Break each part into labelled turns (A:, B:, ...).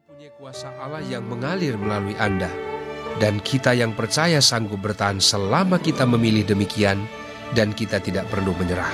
A: mempunyai kuasa Allah yang mengalir melalui Anda, dan kita yang percaya sanggup bertahan selama kita memilih demikian, dan kita tidak perlu menyerah.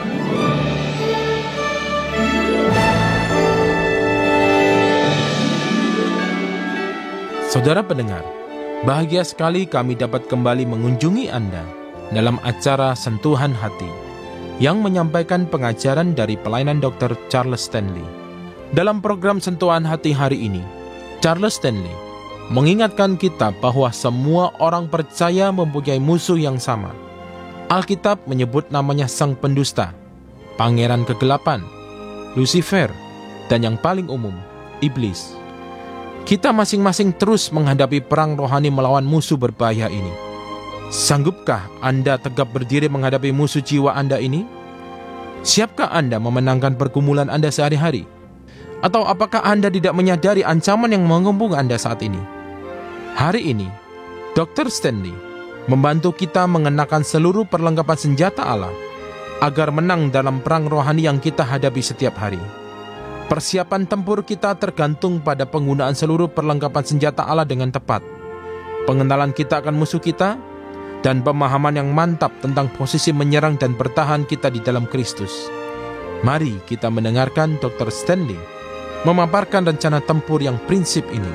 B: Saudara pendengar, bahagia sekali kami dapat kembali mengunjungi Anda dalam acara Sentuhan Hati yang menyampaikan pengajaran dari pelayanan Dr. Charles Stanley. Dalam program Sentuhan Hati hari ini, Charles Stanley mengingatkan kita bahwa semua orang percaya mempunyai musuh yang sama. Alkitab menyebut namanya sang pendusta, pangeran kegelapan, Lucifer, dan yang paling umum, iblis. Kita masing-masing terus menghadapi perang rohani melawan musuh berbahaya ini. Sanggupkah Anda tegap berdiri menghadapi musuh jiwa Anda ini? Siapkah Anda memenangkan pergumulan Anda sehari-hari? Atau apakah Anda tidak menyadari ancaman yang mengepung Anda saat ini? Hari ini, Dr. Stanley membantu kita mengenakan seluruh perlengkapan senjata Allah agar menang dalam perang rohani yang kita hadapi setiap hari. Persiapan tempur kita tergantung pada penggunaan seluruh perlengkapan senjata Allah dengan tepat, pengenalan kita akan musuh kita, dan pemahaman yang mantap tentang posisi menyerang dan bertahan kita di dalam Kristus. Mari kita mendengarkan Dr. Stanley memaparkan rencana tempur yang prinsip ini.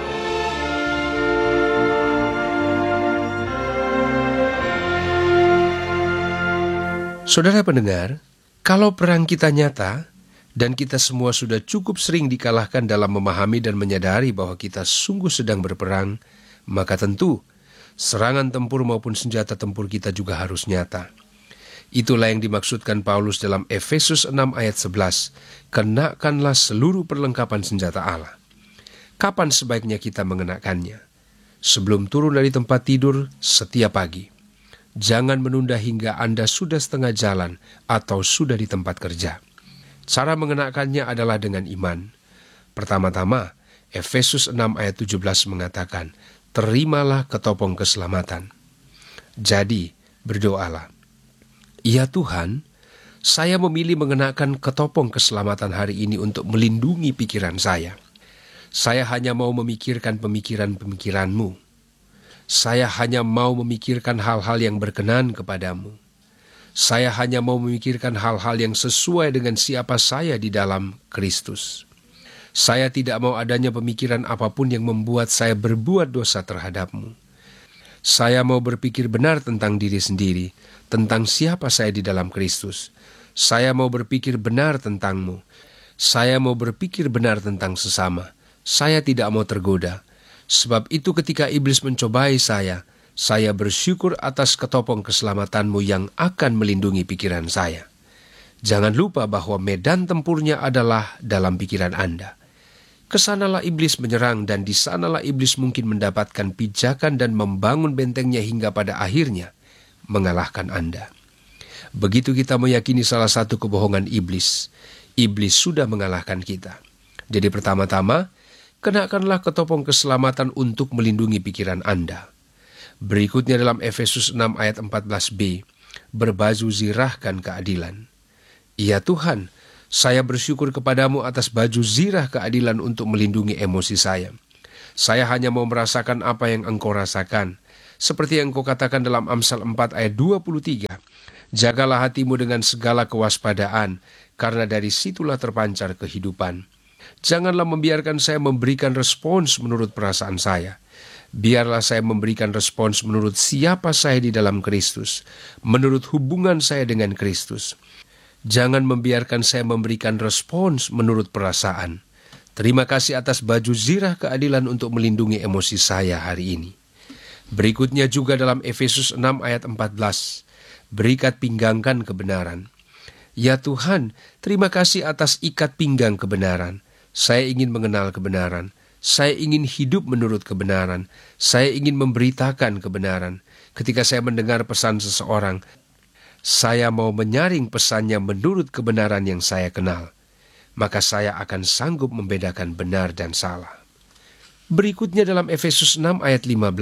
A: Saudara pendengar, kalau perang kita nyata, dan kita semua sudah cukup sering dikalahkan dalam memahami dan menyadari bahwa kita sungguh sedang berperang, maka tentu serangan tempur maupun senjata tempur kita juga harus nyata. Itulah yang dimaksudkan Paulus dalam Efesus 6 ayat 11, kenakanlah seluruh perlengkapan senjata Allah. Kapan sebaiknya kita mengenakannya? Sebelum turun dari tempat tidur setiap pagi. Jangan menunda hingga Anda sudah setengah jalan atau sudah di tempat kerja. Cara mengenakannya adalah dengan iman. Pertama-tama, Efesus 6 ayat 17 mengatakan, terimalah ketopong keselamatan. Jadi, berdoalah. Ya Tuhan, saya memilih mengenakan ketopong keselamatan hari ini untuk melindungi pikiran saya. Saya hanya mau memikirkan pemikiran-pemikiran-Mu. Saya hanya mau memikirkan hal-hal yang berkenan kepadamu. Saya hanya mau memikirkan hal-hal yang sesuai dengan siapa saya di dalam Kristus. Saya tidak mau adanya pemikiran apapun yang membuat saya berbuat dosa terhadap-Mu. Saya mau berpikir benar tentang diri sendiri, tentang siapa saya di dalam Kristus. Saya mau berpikir benar tentang-Mu. Saya mau berpikir benar tentang sesama. Saya tidak mau tergoda. Sebab itu ketika iblis mencobai saya bersyukur atas ketopong keselamatan-Mu yang akan melindungi pikiran saya. Jangan lupa bahwa medan tempurnya adalah dalam pikiran Anda. Kesanalah iblis menyerang, dan di sanalah iblis mungkin mendapatkan pijakan dan membangun bentengnya hingga pada akhirnya mengalahkan Anda. Begitu kita meyakini salah satu kebohongan iblis, iblis sudah mengalahkan kita. Jadi pertama-tama, kenakanlah ketopong keselamatan untuk melindungi pikiran Anda. Berikutnya dalam Efesus 6 ayat 14b, berbaju zirahkan keadilan. Ya Tuhan, saya bersyukur kepadamu atas baju zirah keadilan untuk melindungi emosi saya. Saya hanya mau merasakan apa yang Engkau rasakan. Seperti yang Engkau katakan dalam Amsal 4 ayat 23. Jagalah hatimu dengan segala kewaspadaan, karena dari situlah terpancar kehidupan. Janganlah membiarkan saya memberikan respons menurut perasaan saya. Biarlah saya memberikan respons menurut siapa saya di dalam Kristus, menurut hubungan saya dengan Kristus. Jangan membiarkan saya memberikan respons menurut perasaan. Terima kasih atas baju zirah keadilan untuk melindungi emosi saya hari ini. Berikutnya juga dalam Efesus 6 ayat 14, berikat pinggangkan kebenaran. Ya Tuhan, terima kasih atas ikat pinggang kebenaran. Saya ingin mengenal kebenaran. Saya ingin hidup menurut kebenaran. Saya ingin memberitakan kebenaran. Ketika saya mendengar pesan seseorang, saya mau menyaring pesannya menurut kebenaran yang saya kenal. Maka saya akan sanggup membedakan benar dan salah. Berikutnya dalam Efesus 6 ayat 15,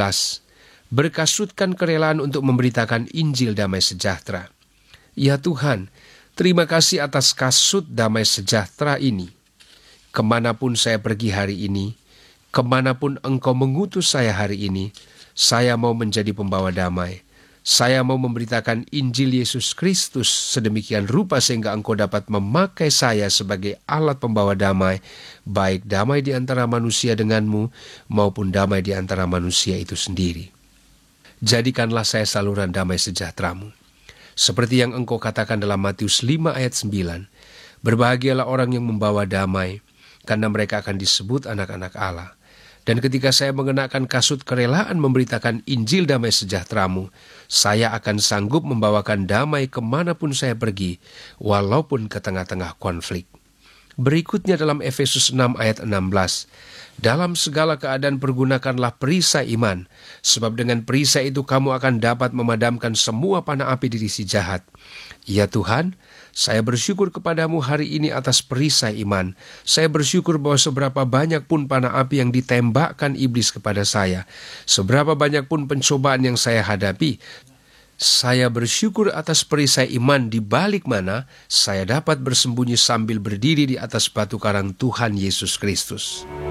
A: berkasutkan kerelaan untuk memberitakan Injil damai sejahtera. Ya Tuhan, terima kasih atas kasut damai sejahtera ini. kemanapun saya pergi hari ini, kemanapun Engkau mengutus saya hari ini, saya mau menjadi pembawa damai. Saya mau memberitakan Injil Yesus Kristus sedemikian rupa sehingga Engkau dapat memakai saya sebagai alat pembawa damai, baik damai di antara manusia denganmu maupun damai di antara manusia itu sendiri. Jadikanlah saya saluran damai sejahtera-Mu. Seperti yang Engkau katakan dalam Matius 5 ayat 9, berbahagialah orang yang membawa damai, karena mereka akan disebut anak-anak Allah. Dan ketika saya mengenakan kasut kerelaan memberitakan Injil damai sejahtera-Mu, saya akan sanggup membawakan damai kemanapun saya pergi, walaupun ke tengah-tengah konflik. Berikutnya dalam Efesus 6 ayat 16, dalam segala keadaan pergunakanlah perisai iman, sebab dengan perisai itu kamu akan dapat memadamkan semua panah api diri si jahat. Ya Tuhan, saya bersyukur kepadamu hari ini atas perisai iman. Saya bersyukur bahwa seberapa banyak pun panah api yang ditembakkan iblis kepada saya, seberapa banyak pun pencobaan yang saya hadapi, saya bersyukur atas perisai iman di balik mana saya dapat bersembunyi sambil berdiri di atas batu karang Tuhan Yesus Kristus.